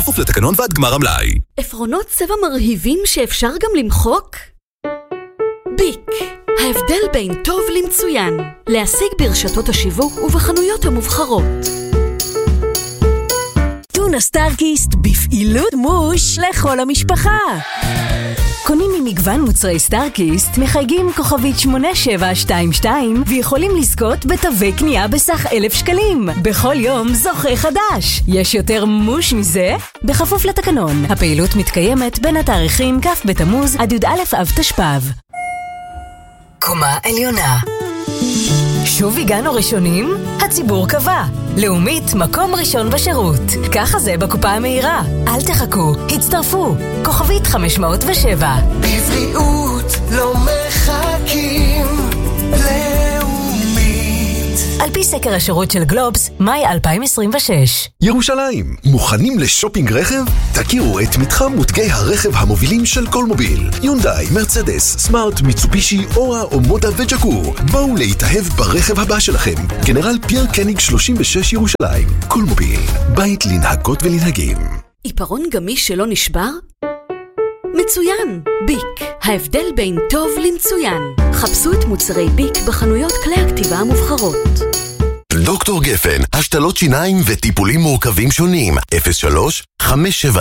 כפוף לתקנון ועד גמר המלאי. עפרונות צבע מרהיבים שאפשר גם למחוק? ביק, ההבדל בין טוב למצוין. להשיג ברשתות השיווק ובחנויות המובחרות. טונה סטארקיסט בפעילות מוש לכל המשפחה. קונים ממגוון מוצרי סטארקיסט, מחייגים כוכבית 8722 ויכולים לזכות בתווי קנייה בסך 1,000 שקלים. בכל יום זוכה חדש. יש יותר מוש מזה? בכפוף לתקנון. הפעילות מתקיימת בין התאריכים כ' בתמוז עד י"א אב תשפ"ב. קומה עליונה. שוב הגענו ראשונים? הציבור קבע. לאומית מקום ראשון בשירות. ככה זה בקופה המהירה. אל תחכו, הצטרפו. כוכבית 507. בבריאות לא מחכים. לאומית. על פי סקר השירות של גלובס, מאי 2026. ירושלים, מוכנים לשופינג רכב? תכירו את מתחם מותגי הרכב המובילים של קולמוביל. יונדאי, מרצדס, סמארט, מיצובישי, אורה או מודה וג'קור. בואו להתאהב ברכב הבא שלכם. גנרל פייר קניג 36 ירושלים. קולמוביל, בית לנהגות ולנהגים. עיפרון גמיש שלא נשבר? מצוין! ביק, ההבדל בין טוב למצוין. חפשו את מוצרי ביק בחנויות כלי הכתיבה המובחרות. דוקטור גפן, השתלות שיניים וטיפולים מורכבים שונים. 03-570-7575.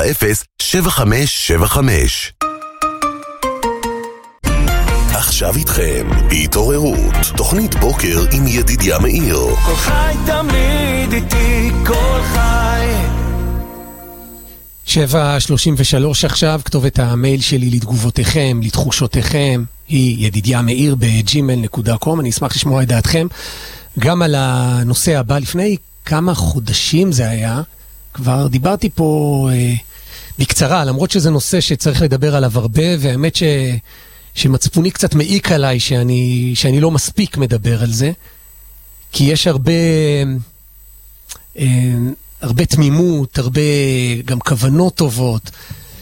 עכשיו איתכם, התעוררות, תוכנית בוקר עם ידידיה מאיר. כל חי תמיד איתי, כל חי. 7:33 עכשיו, כתובת המייל שלי לתגובותיכם, לתחושותיכם, היא ידידיה מאיר ב@gmail.com. אני אשמח לשמוע את דעתכם גם על הנושא הבא. לפני כמה חודשים זה היה, כבר דיברתי פה בקצרה, למרות שזה נושא שצריך לדבר עליו הרבה, והאמת שמצפוני קצת מעיק עליי שאני לא מספיק מדבר על זה, כי יש הרבה תמימות, הרבה גם כוונות טובות,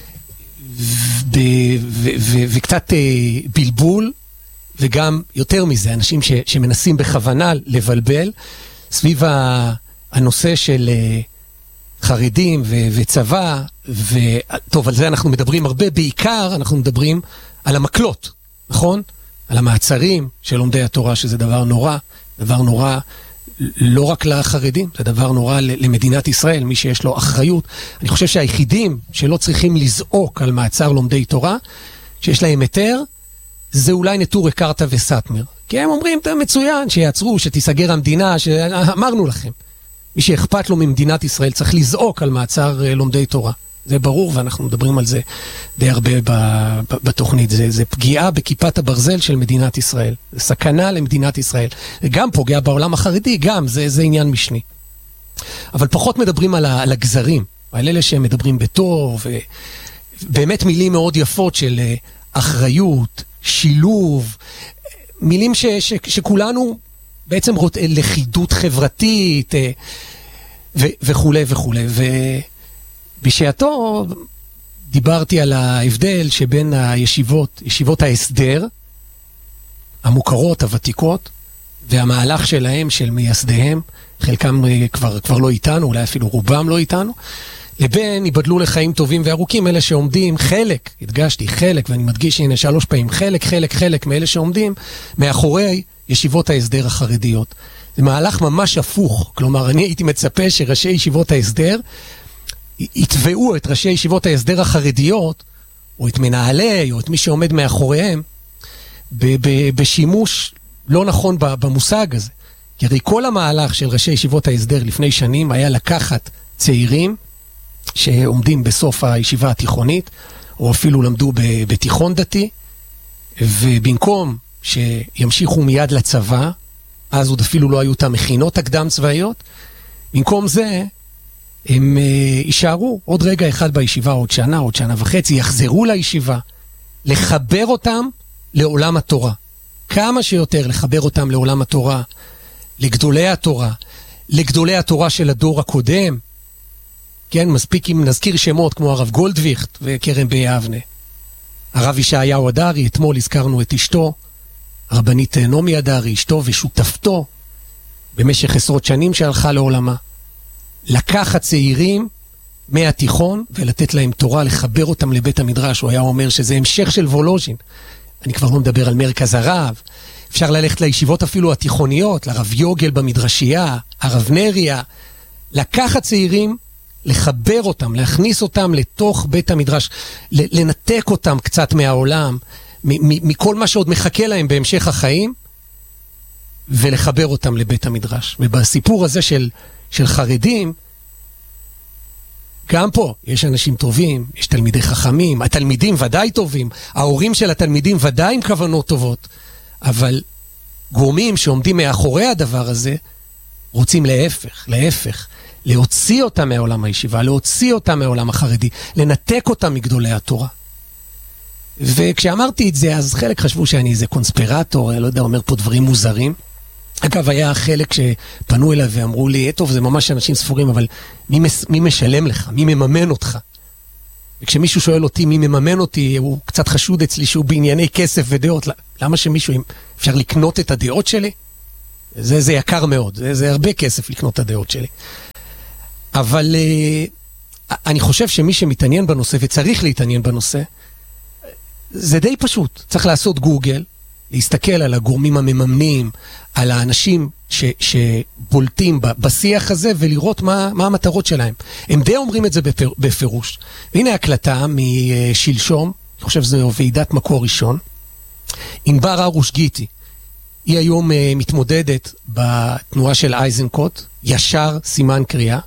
וקצת בלבול, וגם יותר מזה, אנשים שמנסים בכוונה לבלבל, סביב הנושא של חרדים וצבא, וטוב, על זה אנחנו מדברים הרבה, בעיקר אנחנו מדברים על המקלות, נכון? על המעצרים של לומדי התורה, שזה דבר נורא, לא רק לחרדים, זה דבר נורא למדינת ישראל, מי שיש לו אחריות. אני חושב שהיחידים שלא צריכים לזעוק על מעצר לומדי תורה, שיש להם היתר, זה אולי נטורי קרתא וסאטמר. כי הם אומרים, אתה מצוין, שיעצרו, שתיסגר המדינה, שאמרנו לכם. מי שאכפת לו ממדינת ישראל צריך לזעוק על מעצר לומדי תורה. זה ברור, ואנחנו מדברים על זה די הרבה בתוכנית. זה פגיעה בכיפת הברזל של מדינת ישראל. זה סכנה למדינת ישראל. זה גם פוגע בעולם החרדי, גם, זה עניין משני. אבל פחות מדברים על הגזרים, על אלה שהם מדברים בטוב, באמת מילים מאוד יפות של אחריות, שילוב, מילים שכולנו בעצם לכידות חברתית, וכו' וכו'. בשעתו דיברתי על ההבדל שבין ישיבות ההסדר, המוכרות, הוותיקות, והמהלך שלהם, של מייסדיהם, חלקם כבר לא איתנו, אולי אפילו רובם לא איתנו, לבין ייבדלו לחיים טובים וארוכים, אלה שעומדים, חלק, הדגשתי, חלק, ואני מדגיש הנה 3 פעמים, חלק מאלה שעומדים מאחורי ישיבות ההסדר החרדיות. זה מהלך ממש הפוך, כלומר, אני הייתי מצפה שראשי ישיבות ההסדר יתבעו את ראשי ישיבות ההסדר החרדיות, או את מנהלי, או את מי שעומד מאחוריהם, בשימוש לא נכון במושג הזה. כי הרי כל המהלך של ראשי ישיבות ההסדר לפני שנים היה לקחת צעירים שעומדים בסוף הישיבה התיכונית, או אפילו למדו בתיכון דתי, ובמקום שימשיכו מיד לצבא, אז עוד אפילו לא היו את המכינות הקדם צבאיות, במקום זה הם יישארו עוד רגע אחד בישיבה, עוד שנה וחצי, יחזרו לישיבה, לחבר אותם לעולם התורה. כמה שיותר לחבר אותם לעולם התורה, לגדולי התורה של הדור הקודם. כן, מספיק אם נזכיר שמות כמו הרב גולדוויכט וקרן ביאבנה. הרב ישעיהו אדרי, אתמול הזכרנו את אשתו, הרבנית נעמי אדרי, אשתו ושותפתו, במשך עשרות שנים שהלכה לעולמה. לקחת צעירים מהתיכון ולתת להם תורה, לחבר אותם לבית המדרש. הוא היה אומר שזה המשך של וולוז'ין. אני כבר לא מדבר על מרכז הרב. אפשר ללכת לישיבות אפילו התיכוניות, לרב יוגל במדרשייה, הרב נריה, לקחת צעירים, לחבר אותם, להכניס אותם לתוך בית המדרש, לנתק אותם קצת מהעולם, מכל מה שעוד מחכה להם בהמשך החיים, ולחבר אותם לבית המדרש. ובסיפור הזה של חרדים, גם פה יש אנשים טובים, יש תלמידי חכמים, התלמידים ודאי טובים, ההורים של התלמידים ודאי עם כוונות טובות, אבל גורמים שעומדים מאחורי הדבר הזה, רוצים להפך, להוציא אותם מהעולם הישיבה, להוציא אותם מהעולם החרדי, לנתק אותם מגדולי התורה. וכשאמרתי את זה, אז חלק חשבו שאני איזה קונספירטור, לא יודע, אומר פה דברים מוזרים. אגב, היה חלק שפנו אליי ואמרו לי, טוב, זה ממש אנשים ספורים, אבל מי משלם לך? מי מממן אותך? וכשמישהו שואל אותי מי מממן אותי, הוא קצת חשוד אצלי שהוא בענייני כסף ודעות. למה שמישהו, אפשר לקנות את הדעות שלי? זה יקר מאוד, זה הרבה כסף לקנות את הדעות שלי. אבל אני חושב שמי שמתעניין בנושא וצריך להתעניין בנושא, זה די פשוט. צריך לעשות גוגל, להסתכל על הגורמים המממנים, על האנשים שבולטים בשיח הזה, ולראות מה המטרות שלהם. הם די אומרים את זה בפירוש. והנה הקלטה משלשום, אני חושב שזו ועידת מקור ראשון, ענבר הרוש גיטי. היא היום מתמודדת בתנועה של אייזנקוט, ישר סימן קריאה,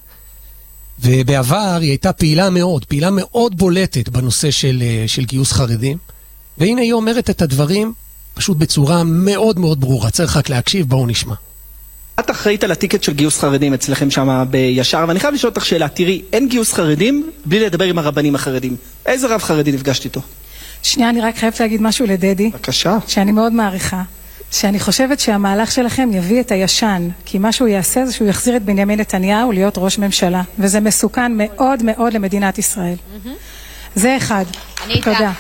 ובעבר היא הייתה פעילה מאוד בולטת בנושא של גיוס חרדים, והנה היא אומרת את הדברים פשוט בצורה מאוד מאוד ברורה. צריך רק להקשיב, בואו נשמע. את אחראית על הטיקט של גיוס חרדים אצלכם שם בישר, ואני חייב לשאול אותך שאלה, תראי, אין גיוס חרדים בלי לדבר עם הרבנים החרדים. איזה רב חרדי נפגשת איתו? שנייה, אני רק חייבת להגיד משהו לדדי. בבקשה. שאני מאוד מעריכה. שאני חושבת שהמהלך שלכם יביא את הישן, כי מה שהוא יעשה זה שהוא יחזיר את בנימין נתניהו להיות ראש ממשלה, וזה מסוכן מאוד מאוד למדינת ישראל. זה אחד. תודה.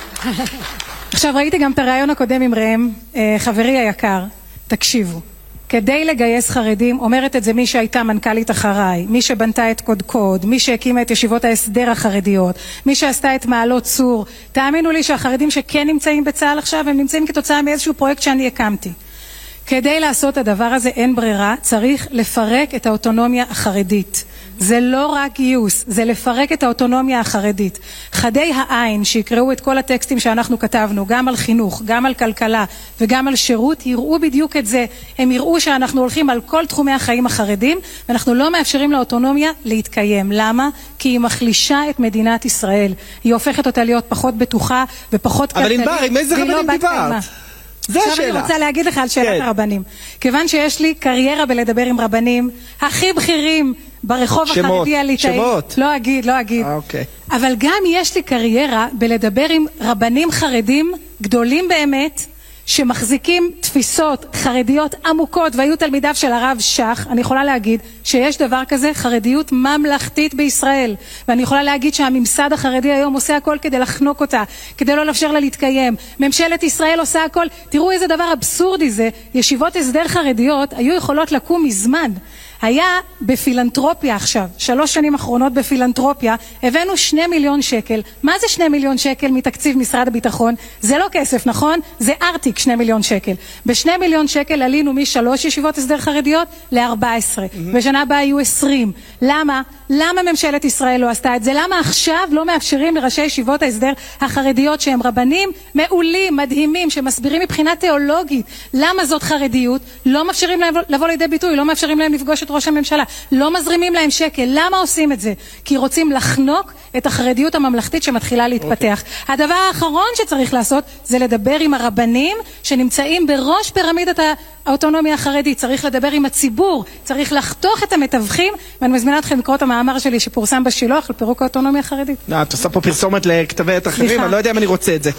עכשיו ראיתי גם את הרעיון הקודם עם ראם, חברי היקר, תקשיבו. כדי לגייס חרדים, אומרת את זה מי שהייתה מנכ"לית אחריי, מי שבנתה את קודקוד, מי שהקימה את ישיבות ההסדר החרדיות, מי שעשתה את מעלות צור. תאמינו לי שהחרדים שכן נמצאים בצה"ל עכשיו, הם נמצאים כתוצאה מאיזשהו פרויקט שאני הקמתי. כדי לעשות הדבר הזה אין ברירה, צריך לפרק את האוטונומיה החרדית. זה לא רק גיוס, זה לפרק את האוטונומיה החרדית. חדי העין שיקראו את כל הטקסטים שאנחנו כתבנו, גם על חינוך, גם על כלכלה וגם על שירות, יראו בדיוק את זה. הם יראו שאנחנו הולכים על כל תחומי החיים החרדים, ואנחנו לא מאפשרים לאוטונומיה להתקיים. למה? כי היא מחלישה את מדינת ישראל. היא הופכת אותה להיות פחות בטוחה ופחות כלכלית. אבל ענבר, עם איזה רבנים דיברת? עכשיו אני רוצה להגיד לך על שאלת הרבנים. כיוון שיש לי קריירה בלדבר עם רבנים הכי בכירים ברחוב החרדי הליטאי. שמות. לא אגיד. אוקיי. אבל גם יש לי קריירה בלדבר עם רבנים חרדים גדולים באמת, שמחזיקים תפיסות חרדיות עמוקות, והיו תלמידיו של הרב שח. אני יכולה להגיד שיש דבר כזה, חרדיות ממלכתית בישראל, ואני יכולה להגיד שהממסד החרדי היום עושה הכל כדי לחנוק אותה, כדי לא לאפשר לה להתקיים. ממשלת ישראל עושה הכל. תראו איזה דבר אבסורדי זה, ישיבות הסדר חרדיות היו יכולות לקום מזמן. היה בפילנטרופיה עכשיו, 3 שנים אחרונות בפילנטרופיה, הבאנו 2 מיליון שקל. מה זה 2 מיליון שקל מתקציב משרד הביטחון? זה לא כסף, נכון? זה ארטיק 2 מיליון שקל. ב2 מיליון שקל עלינו מ3 ישיבות הסדר חרדיות ל14. בשנה הבאה היו 20. למה? למה ממשלת ישראל לא עשתה את זה? למה עכשיו לא מאפשרים לראשי ישיבות ההסדר החרדיות שהם רבנים מעולים, מדהימים, שמסבירים מבחינה תיאולוגית למה זאת חרדיות, לא מאפשרים להם לבוא לידי ביטוי, לא מאפשרים להם לפגוש את ראש הממשלה, לא מזרימים להם שקל. למה עושים את זה? כי רוצים לחנוק את החרדיות הממלכתית שמתחילה להתפתח. הדבר האחרון שצריך לעשות זה לדבר עם הרבנים שנמצאים בראש פירמידת האוטונומיה החרדית. צריך לדבר עם הציבור, צריך לחתוך את המתווכים, ואני מזמינה אתכם לקרוא את המאמר שלי שפורסם בשילוח על פירוק האוטונומיה החרדית. את עושה פה פרסומת לכתבי עת אחרים, אני לא יודע אם אני רוצה את זה.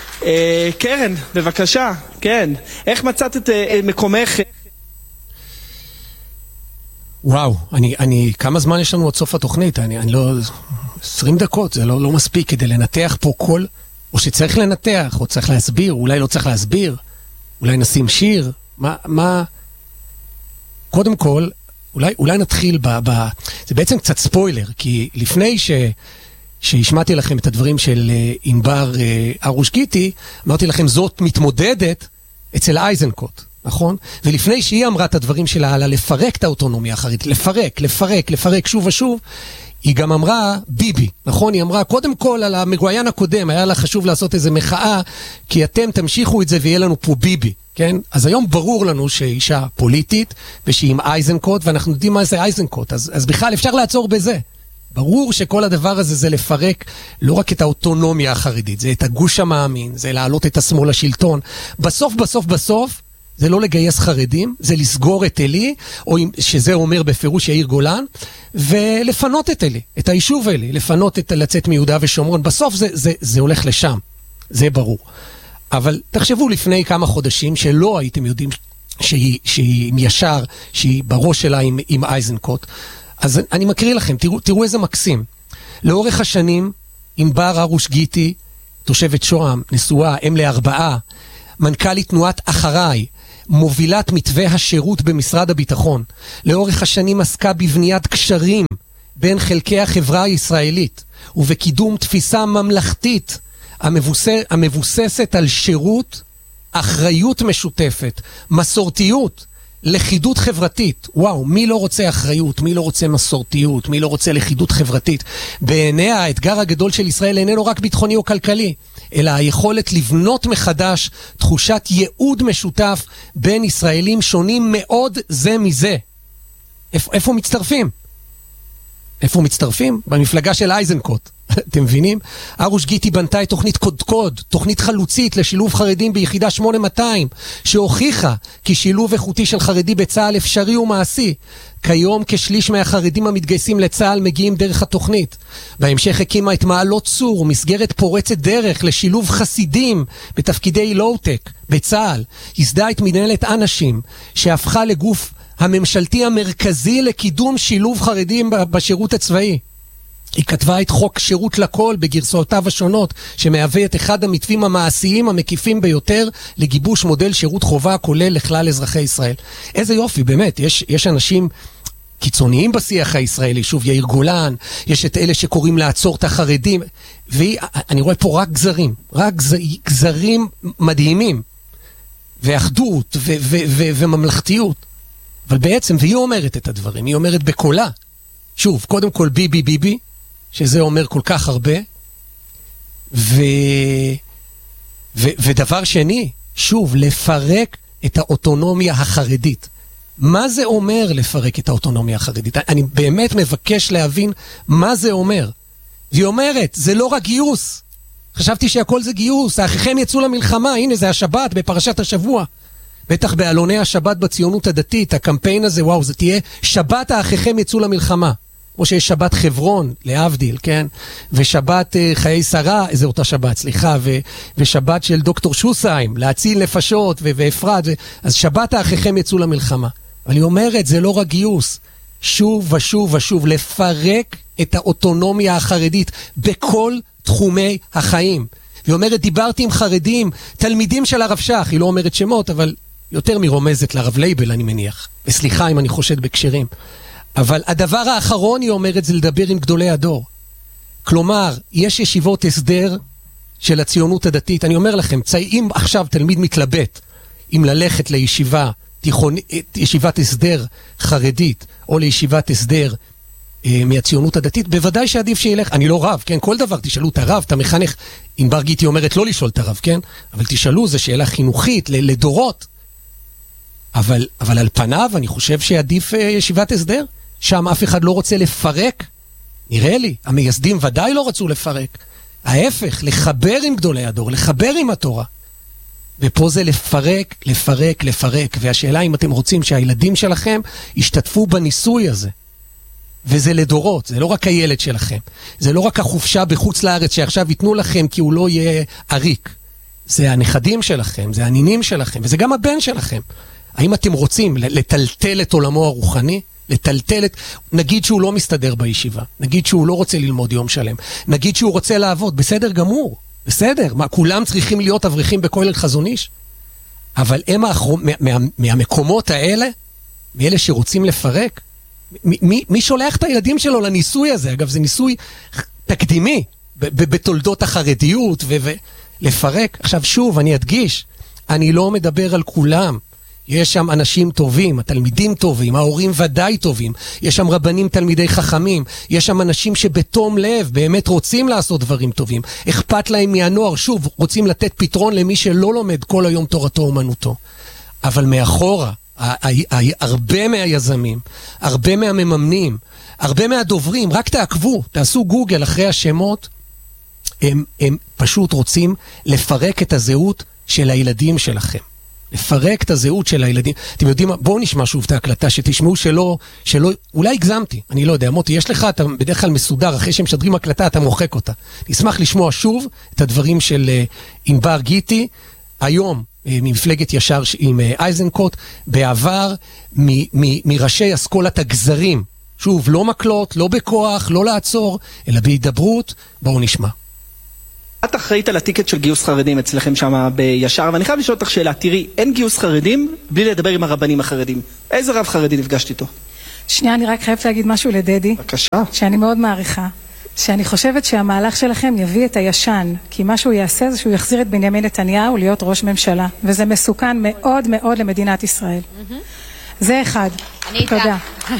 קרן, בבקשה, כן. איך מצאת את מקומך? וואו, כמה זמן יש לנו עד סוף התוכנית? אני לא... 20 דקות, זה לא מספיק כדי לנתח פה כל... או שצריך לנתח, או צריך להסביר, אולי לא צריך להסביר, אולי נשים שיר. מה... קודם כל, אולי נתחיל זה בעצם קצת ספוילר, כי לפני שהשמעתי לכם את הדברים של ענבר ארוש גיטי, אמרתי לכם זאת מתמודדת אצל אייזנקוט, נכון? ולפני שהיא אמרה את הדברים שלה על לפרק את האוטונומיה החרדית, לפרק שוב ושוב, היא גם אמרה ביבי, נכון? היא אמרה קודם כל על המרואיין הקודם, היה לה חשוב לעשות איזה מחאה, כי אתם תמשיכו את זה ויהיה לנו פה ביבי, כן? אז היום ברור לנו שהיא אישה פוליטית, ושהיא עם אייזנקוט, ואנחנו יודעים מה זה אייזנקוט, אז בכלל אפשר לעצור בזה. ברור שכל הדבר הזה זה לפרק לא רק את האוטונומיה החרדית, זה את הגוש המאמין, זה להעלות את השמאל לשלטון. בסוף, זה לא לגייס חרדים, זה לסגור את אלי, או שזה אומר בפירוש יאיר גולן, ולפנות את אלי, את היישוב אלי, לצאת מיהודה ושומרון. בסוף זה הולך לשם, זה ברור. אבל תחשבו לפני כמה חודשים שלא הייתם יודעים שהיא עם ישר, שהיא בראש שלה עם אייזנקוט. אז אני מקריא לכם, תראו איזה מקסים. לאורך השנים, ענבר ארוש גיטי, תושבת שוהם, נשואה, אם ל4, מנכ"לית תנועת אחריי, מובילת מתווה השירות במשרד הביטחון. לאורך השנים עסקה בבניית קשרים בין חלקי החברה הישראלית, ובקידום תפיסה ממלכתית המבוססת על שירות, אחריות משותפת, מסורתיות, לכידות חברתית. וואו, מי לא רוצה אחריות, מי לא רוצה מסורתיות, מי לא רוצה לכידות חברתית? בעיניה האתגר הגדול של ישראל איננו רק ביטחוני או כלכלי, אלא היכולת לבנות מחדש תחושת ייעוד משותף בין ישראלים שונים מאוד זה מזה. איפה מצטרפים? במפלגה של אייזנקוט. אתם מבינים? ארוש גיטי בנתה את תוכנית קודקוד, תוכנית חלוצית לשילוב חרדים ביחידה 8200, שהוכיחה כי שילוב איכותי של חרדי בצה"ל אפשרי ומעשי. כיום כשליש מהחרדים המתגייסים לצה"ל מגיעים דרך התוכנית. בהמשך הקימה את מעלות צור, מסגרת פורצת דרך לשילוב חסידים בתפקידי לואו-טק בצה"ל. ייסדה את מנהלת אנשים, שהפכה לגוף הממשלתי המרכזי לקידום שילוב חרדים בשירות הצבאי. היא כתבה את חוק שירות לכל בגרסאותיו השונות, שמהווה את אחד המתווים המעשיים המקיפים ביותר לגיבוש מודל שירות חובה כולל לכלל אזרחי ישראל. איזה יופי, באמת, יש אנשים קיצוניים בשיח הישראלי, שוב יאיר גולן, יש את אלה שקוראים לעצור את החרדים, ואני רואה פה רק גזרים מדהימים, ואחדות וממלכתיות. אבל בעצם, והיא אומרת את הדברים, היא אומרת בקולה, שוב, קודם כל ביבי, שזה אומר כל כך הרבה, ודבר שני, שוב, לפרק את האוטונומיה החרדית. מה זה אומר לפרק את האוטונומיה החרדית? אני באמת מבקש להבין מה זה אומר. והיא אומרת, זה לא רק גיוס. חשבתי שהכל זה גיוס, האחיכם יצאו למלחמה, הנה זה השבת בפרשת השבוע. בטח בעלוני השבת בציונות הדתית, הקמפיין הזה, וואו, זה תהיה שבת האחיכם יצאו למלחמה. כמו שיש שבת חברון, להבדיל, כן? ושבת חיי שרה, זה אותה שבת, סליחה, ושבת של דוקטור שוסיים, להציל נפשות ואפרת, אז שבת האחיכם יצאו למלחמה. אבל היא אומרת, זה לא רק גיוס, שוב ושוב ושוב, לפרק את האוטונומיה החרדית בכל תחומי החיים. והיא אומרת, דיברתי עם חרדים, תלמידים של הרב שך, היא לא אומרת שמות, אבל יותר מרומזת לרב לייבל, אני מניח. וסליחה אם אני חושד בקשרים. אבל הדבר האחרון, היא אומרת, זה לדבר עם גדולי הדור. כלומר, יש ישיבות הסדר של הציונות הדתית. אני אומר לכם, אם עכשיו תלמיד מתלבט, אם ללכת ישיבת הסדר חרדית, או לישיבת הסדר מהציונות הדתית, בוודאי שעדיף שילך. אני לא רב, כן? כל דבר תשאלו את הרב, את המחנך. ענבר גיטי אומרת לא לשאול את הרב, כן? אבל תשאלו, זו שאלה חינוכית, לדורות. אבל על פניו, אני חושב שעדיף ישיבת הסדר. שם אף אחד לא רוצה לפרק. נראה לי, המייסדים ודאי לא רצו לפרק. ההפך, לחבר עם גדולי הדור, לחבר עם התורה. ופה זה לפרק. והשאלה אם אתם רוצים שהילדים שלכם ישתתפו בניסוי הזה. וזה לדורות, זה לא רק הילד שלכם. זה לא רק החופשה בחוץ לארץ שעכשיו ייתנו לכם כי הוא לא יהיה עריק. זה הנכדים שלכם, זה הנינים שלכם, וזה גם הבן שלכם. האם אתם רוצים לטלטל את עולמו הרוחני? נגיד שהוא לא מסתדר בישיבה, נגיד שהוא לא רוצה ללמוד יום שלם, נגיד שהוא רוצה לעבוד, בסדר גמור, בסדר, מה, כולם צריכים להיות אברכים בכולל חזון איש? אבל הם מהמקומות האלה, מאלה שרוצים לפרק, מי שולח את הילדים שלו לניסוי הזה? אגב, זה ניסוי תקדימי בתולדות החרדיות ולפרק. עכשיו שוב, אני אדגיש, אני לא מדבר על כולם. יש שם אנשים טובים, התלמידים טובים, ההורים ודאי טובים, יש שם רבנים תלמידי חכמים, יש שם אנשים שבתום לב באמת רוצים לעשות דברים טובים, אכפת להם מהנוער, שוב, רוצים לתת פתרון למי שלא לומד כל היום תורתו אומנותו. אבל מאחורה, הרבה מהיזמים, הרבה מהמממנים, הרבה מהדוברים, רק תעקבו, תעשו גוגל אחרי השמות, הם פשוט רוצים לפרק את הזהות של הילדים שלכם. לפרק את הזהות של הילדים. אתם יודעים מה? בואו נשמע שוב את ההקלטה, שתשמעו שלא, אולי הגזמתי, אני לא יודע, מוטי, יש לך, אתה בדרך כלל מסודר, אחרי שהם משדרים הקלטה, אתה מוחק אותה. נשמח לשמוע שוב את הדברים של ענבר גיטי, היום, ממפלגת ישר עם אייזנקוט, בעבר, מראשי אסכולת הגזרים. שוב, לא מקלות, לא בכוח, לא לעצור, אלא בהידברות. בואו נשמע. את אחראית על הטיקט של גיוס חרדים אצלכם שם בישר, ואני חייב לשאול אותך שאלה, תראי, אין גיוס חרדים בלי לדבר עם הרבנים החרדים. איזה רב חרדי נפגשת איתו? שנייה, אני רק חייבת להגיד משהו לדדי. בבקשה. שאני מאוד מעריכה. שאני חושבת שהמהלך שלכם יביא את הישן, כי מה שהוא יעשה זה שהוא יחזיר את בנימין נתניהו להיות ראש ממשלה, וזה מסוכן מאוד מאוד למדינת ישראל. זה אחד. תודה.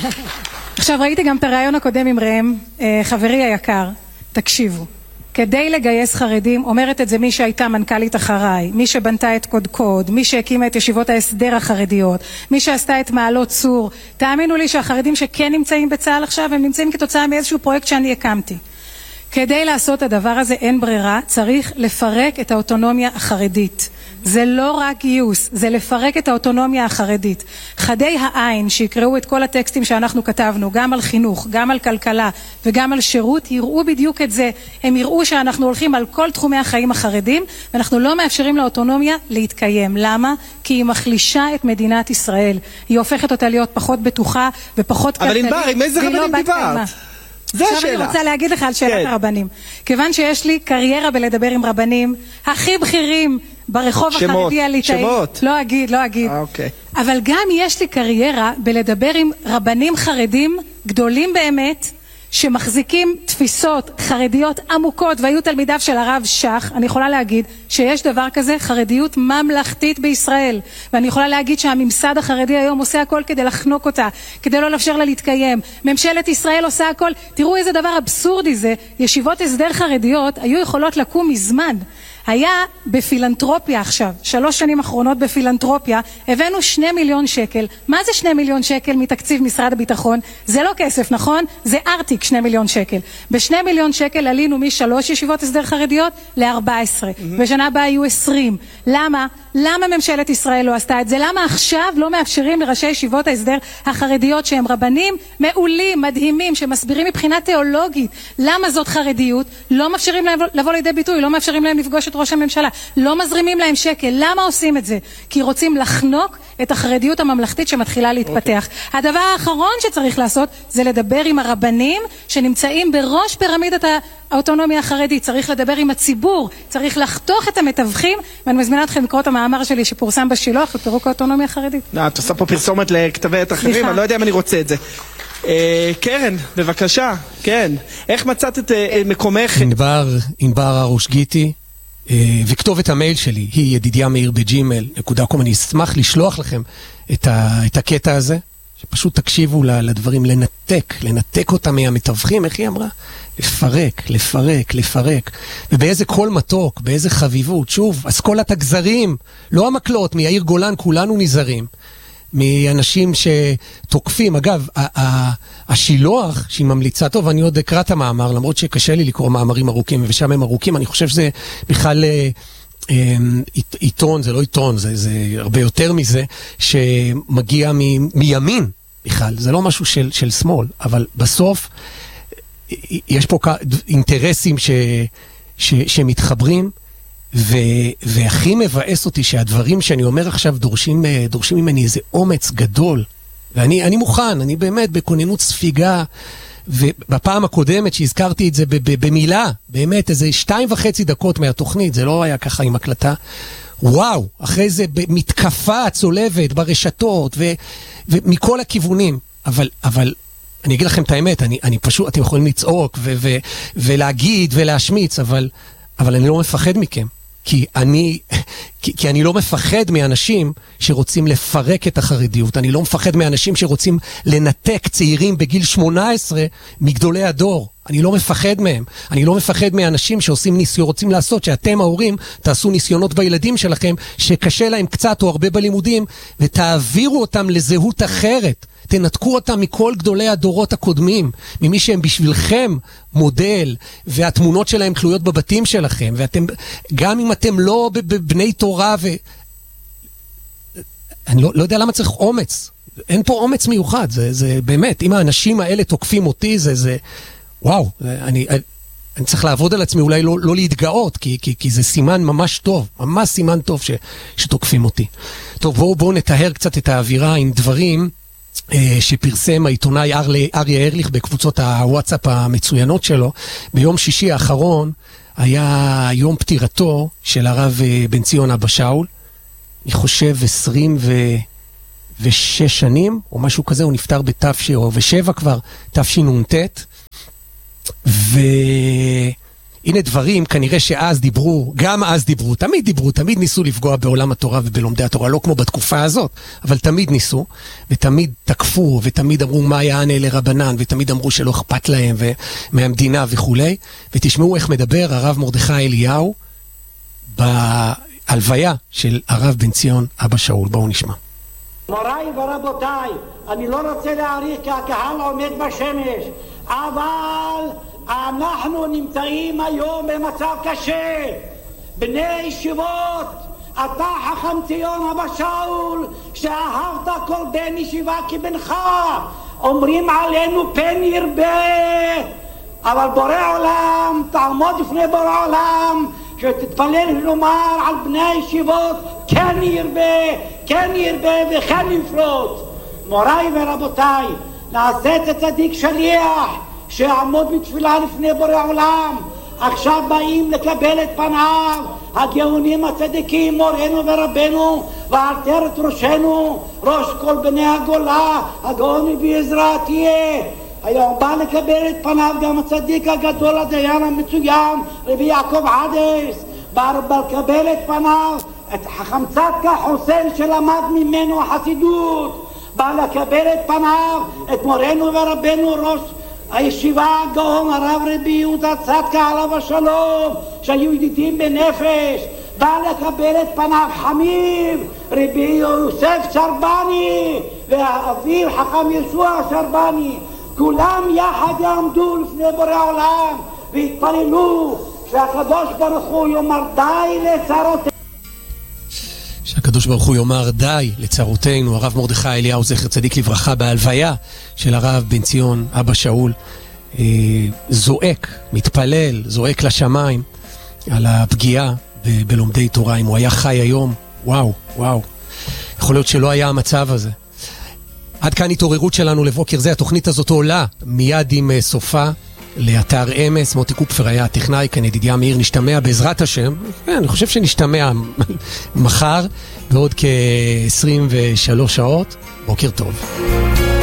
עכשיו ראיתי גם את הרעיון הקודם עם ראם, חברי היקר, תקשיבו. כדי לגייס חרדים, אומרת את זה מי שהייתה מנכ"לית אחריי, מי שבנתה את קודקוד, מי שהקימה את ישיבות ההסדר החרדיות, מי שעשתה את מעלות צור. תאמינו לי שהחרדים שכן נמצאים בצה"ל עכשיו, הם נמצאים כתוצאה מאיזשהו פרויקט שאני הקמתי. כדי לעשות את הדבר הזה אין ברירה, צריך לפרק את האוטונומיה החרדית. זה לא רק גיוס, זה לפרק את האוטונומיה החרדית. חדי העין שיקראו את כל הטקסטים שאנחנו כתבנו, גם על חינוך, גם על כלכלה וגם על שירות, יראו בדיוק את זה. הם יראו שאנחנו הולכים על כל תחומי החיים החרדים, ואנחנו לא מאפשרים לאוטונומיה להתקיים. למה? כי היא מחלישה את מדינת ישראל. היא הופכת אותה להיות פחות בטוחה ופחות כלכלית. אבל עם איזה רבנים דיברת? עכשיו אני רוצה להגיד לך על שאלת הרבנים. כיוון שיש לי קריירה בלדבר עם רבנים הכי בכירים ברחוב החרדי הליטאי. שמות. לא אגיד. אוקיי. אבל גם יש לי קריירה בלדבר עם רבנים חרדים גדולים באמת, שמחזיקים תפיסות חרדיות עמוקות, והיו תלמידיו של הרב שח. אני יכולה להגיד שיש דבר כזה, חרדיות ממלכתית בישראל, ואני יכולה להגיד שהממסד החרדי היום עושה הכל כדי לחנוק אותה, כדי לא לאפשר לה להתקיים. ממשלת ישראל עושה הכל. תראו איזה דבר אבסורדי זה, ישיבות הסדר חרדיות היו יכולות לקום מזמן. היה בפילנטרופיה עכשיו, 3 שנים אחרונות בפילנטרופיה, הבאנו 2 מיליון שקל. מה זה 2 מיליון שקל מתקציב משרד הביטחון? זה לא כסף, נכון? זה ארטיק 2 מיליון שקל. ב2 מיליון שקל עלינו מ3 ישיבות הסדר חרדיות ל14. בשנה הבאה היו 20. למה? למה ממשלת ישראל לא עשתה את זה? למה עכשיו לא מאפשרים לראשי ישיבות ההסדר החרדיות שהם רבנים מעולים, מדהימים, שמסבירים מבחינה תיאולוגית למה זאת חרדיות, לא מאפשרים להם לבוא לידי ביטוי, לא מאפשרים להם לפגוש את ראש הממשלה, לא מזרימים להם שקל. למה עושים את זה? כי רוצים לחנוק את החרדיות הממלכתית שמתחילה להתפתח. הדבר האחרון שצריך לעשות זה לדבר עם הרבנים שנמצאים בראש פירמידת האוטונומיה החרדית. צריך לדבר עם הציבור, צריך לחתוך את המתווכים, ואני מזמינה אתכם לקרוא את המאמר שלי שפורסם בשילוח לפירוק האוטונומיה החרדית. את עושה פה פרסומת לכתבי עת אחרים, אני לא יודע אם אני רוצה את זה. קרן, בבקשה, כן. איך מצאת את מקומך? ענבר הרוש גיטי, וכתובת המייל שלי היא yedidiameir@gmail.com. אני אשמח לשלוח לכם את הקטע הזה, שפשוט תקשיבו לדברים, לנתק אותם מהמתווכים, איך היא אמרה? לפרק. ובאיזה קול מתוק, באיזה חביבות. שוב, אסכולת הגזרים, לא המקלות, מיאיר גולן כולנו נזהרים. מאנשים שתוקפים. אגב, השילוח שהיא ממליצה, טוב, אני עוד אקרא את המאמר, למרות שקשה לי לקרוא מאמרים ארוכים, ושם הם ארוכים, אני חושב שזה בכלל עיתון, זה לא עיתון, זה הרבה יותר מזה, שמגיע מימין בכלל, זה לא משהו של שמאל, אבל בסוף יש פה אינטרסים שמתחברים, והכי מבאס אותי שהדברים שאני אומר עכשיו דורשים ממני איזה אומץ גדול, ואני מוכן, אני באמת בכוננות ספיגה, ובפעם הקודמת שהזכרתי את זה במילה, באמת איזה 2.5 דקות מהתוכנית, זה לא היה ככה עם הקלטה, וואו, אחרי זה מתקפה צולבת ברשתות ומכל הכיוונים, אבל אני אגיד לכם את האמת, אני פשוט, אתם יכולים לצעוק ולהגיד ולהשמיץ, אבל אני לא מפחד מכם. כי אני לא מפחד מאנשים שרוצים לפרק את החרדיות. אני לא מפחד מאנשים שרוצים לנתק צעירים בגיל 18 מגדולי הדור. אני לא מפחד מהם. אני לא מפחד מאנשים רוצים לעשות, שאתם ההורים תעשו ניסיונות בילדים שלכם, שקשה להם קצת או הרבה בלימודים, ותעבירו אותם לזהות אחרת. תנתקו אותם מכל גדולי הדורות הקודמים, ממי שהם בשבילכם מודל, והתמונות שלהם תלויות בבתים שלכם, ואתם, גם אם אתם לא בבני תורה, אני לא יודע למה צריך אומץ. אין פה אומץ מיוחד, זה באמת, אם האנשים האלה תוקפים אותי, וואו, אני צריך לעבוד על עצמי, אולי לא להתגאות, כי זה סימן ממש טוב, ממש סימן טוב שתוקפים אותי. טוב, בואו נתאר קצת את האווירה עם דברים שפרסם העיתונאי אריה ארליך בקבוצות הוואטסאפ המצוינות שלו. ביום שישי האחרון היה יום פטירתו של הרב בן ציון אבא שאול. אני חושב 26 שנים או משהו כזה, הוא נפטר ב7 כבר, תשנ"ט. והנה דברים, כנראה שאז דיברו, גם אז דיברו, תמיד ניסו לפגוע בעולם התורה ובלומדי התורה, לא כמו בתקופה הזאת, אבל תמיד ניסו, ותמיד תקפו, ותמיד אמרו מה יענה לרבנן, ותמיד אמרו שלא אכפת להם מהמדינה וכו'. ותשמעו איך מדבר הרב מרדכי אליהו בהלוויה של הרב בן ציון אבא שאול. בואו נשמע. מוריי ורבותיי, אני לא רוצה להעריך כי הקהל עומד בשמש, אבל אנחנו נמצאים היום במצב קשה. בני ישיבות, אתה חכם ציון אבא שאול, שאהבת כל בן ישיבה כבנך, אומרים עלינו פן ירבה, אבל בורא עולם, תעמוד לפני בורא עולם, שתתפלל ולומר על בני הישיבות כן ירבה וכן יפרוט. מוריי ורבותיי, נעשה את הצדיק שליח שיעמוד בתפילה לפני בורא עולם. עכשיו באים לקבל את פניו הגאונים הצדיקים, מורנו ורבנו, ועטרת ראשנו, ראש כל בני הגולה, הגאון מביא עזרא תהיה. היום בא לקבל את פניו גם הצדיק הגדול, הדיין המצוין, רבי יעקב עדס, בא לקבל את פניו את חכם צדקה חוסיין שלמד ממנו החסידות, בא לקבל את פניו את מורנו ורבנו ראש הישיבה הגאון הרב רבי יהודה צדקה עליו השלום, שהיו ידידים בנפש. בא לקבל את פניו חמיב רבי יוסף שרבני והאביו חכם ישוע שרבני. כולם יחד יעמדו לפני בורא עולם והתפללו שהקדוש ברוך הוא יאמר די לצרותינו. שהקדוש ברוך הוא יאמר די לצרותינו. הרב מרדכי אליהו זכר צדיק לברכה בהלוויה של הרב בן ציון אבא שאול זועק, מתפלל, זועק לשמיים על הפגיעה בלומדי תורה. אם הוא היה חי היום, וואו, יכול להיות שלא היה המצב הזה. עד כאן התעוררות שלנו לבוקר זה. התוכנית הזאת עולה מיד עם סופה לאתר אמס. מוטי קופפר היה הטכנאי, כאן ידידיה מאיר. נשתמע בעזרת השם, אני חושב שנשתמע מחר בעוד כ-23 שעות. בוקר טוב.